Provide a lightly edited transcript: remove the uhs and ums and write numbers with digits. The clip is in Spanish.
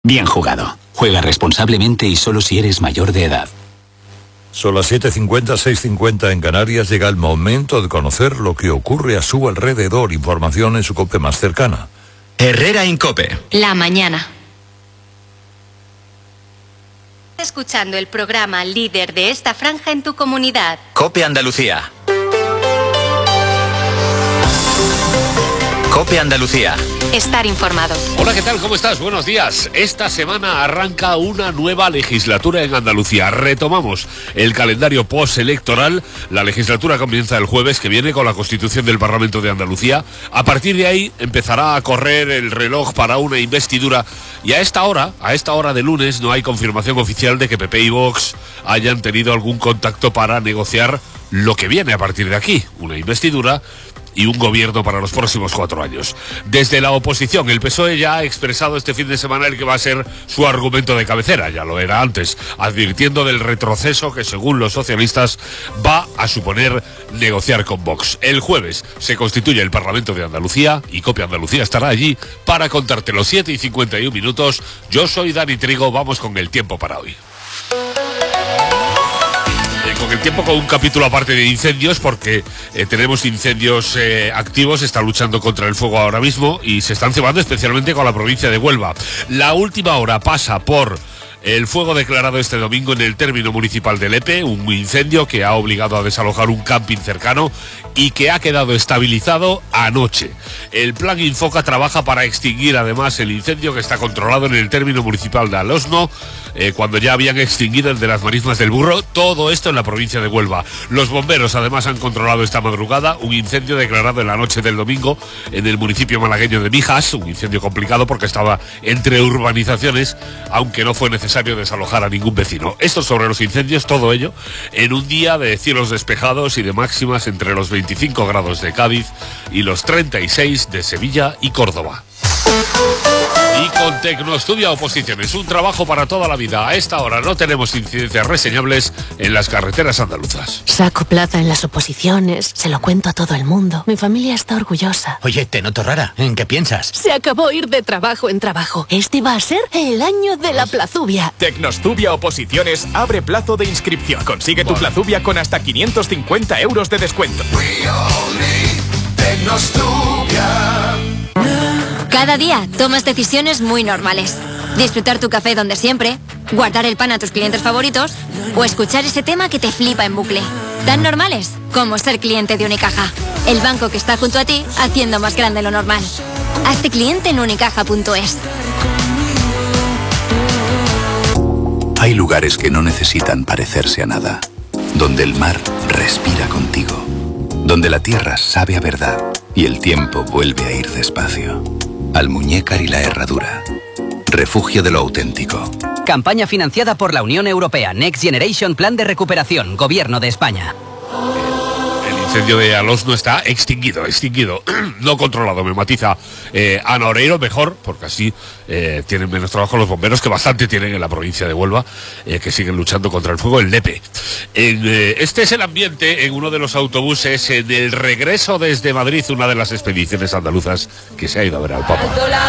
Bien jugado. Juega responsablemente y solo si eres mayor de edad. Son las 7:50, 6:50 en Canarias. Llega el momento de conocer lo que ocurre a su alrededor. Información en su COPE más cercana. Herrera en COPE. La mañana. Escuchando el programa líder de esta franja en tu comunidad. COPE Andalucía. COPE Andalucía. Estar informado. Hola, ¿qué tal? ¿Cómo estás? Buenos días. Esta semana arranca una nueva legislatura en Andalucía. Retomamos el calendario postelectoral. La legislatura comienza el jueves que viene con la constitución del Parlamento de Andalucía. A partir de ahí empezará a correr el reloj para una investidura. Y a esta hora de lunes, no hay confirmación oficial de que PP y Vox hayan tenido algún contacto para negociar lo que viene a partir de aquí. Una investidura y un gobierno para los próximos 4 años. Desde la oposición, el PSOE ya ha expresado este fin de semana el que va a ser su argumento de cabecera, ya lo era antes, advirtiendo del retroceso que, según los socialistas, va a suponer negociar con Vox. El jueves se constituye el Parlamento de Andalucía y COPE Andalucía estará allí para contarte los 7:51. Yo soy Dani Trigo, vamos con el tiempo para hoy. Con el tiempo, con un capítulo aparte de incendios, porque tenemos incendios activos, está luchando contra el fuego ahora mismo y se están cebando especialmente con la provincia de Huelva. La última hora pasa por el fuego declarado este domingo en el término municipal de Lepe, un incendio que ha obligado a desalojar un camping cercano y que ha quedado estabilizado anoche. El Plan Infoca trabaja para extinguir además el incendio que está controlado en el término municipal de Alosno, cuando ya habían extinguido el de las Marismas del Burro. Todo esto en la provincia de Huelva. Los bomberos además han controlado esta madrugada un incendio declarado en la noche del domingo en el municipio malagueño de Mijas, un incendio complicado porque estaba entre urbanizaciones, aunque no fue necesario desalojar a ningún vecino. Esto sobre los incendios, todo ello en un día de cielos despejados y de máximas entre los 25 grados de Cádiz y los 36 de Sevilla y Córdoba. Y con Tecnostudia Oposiciones, un trabajo para toda la vida. A esta hora no tenemos incidencias reseñables en las carreteras andaluzas. Saco plaza en las oposiciones, se lo cuento a todo el mundo. Mi familia está orgullosa. Oye, te noto rara. ¿En qué piensas? Se acabó ir de trabajo en trabajo. Este va a ser el año de la plazubia. Tecnostudia Oposiciones abre plazo de inscripción. Consigue tu plazubia con hasta 550 euros de descuento. Cada día tomas decisiones muy normales. Disfrutar tu café donde siempre, guardar el pan a tus clientes favoritos o escuchar ese tema que te flipa en bucle. Tan normales como ser cliente de Unicaja, el banco que está junto a ti haciendo más grande lo normal. Hazte cliente en unicaja.es. Hay lugares que no necesitan parecerse a nada, donde el mar respira contigo, donde la tierra sabe a verdad y el tiempo vuelve a ir despacio. Almuñécar y la Herradura. Refugio de lo auténtico. Campaña financiada por la Unión Europea. Next Generation Plan de Recuperación. Gobierno de España. El incendio de Alosno está extinguido, no controlado, me matiza Ana Oreiro, mejor, porque así tienen menos trabajo los bomberos, que bastante tienen en la provincia de Huelva, que siguen luchando contra el fuego en Lepe. Este es el ambiente en uno de los autobuses en el regreso desde Madrid, una de las expediciones andaluzas que se ha ido a ver al Papa.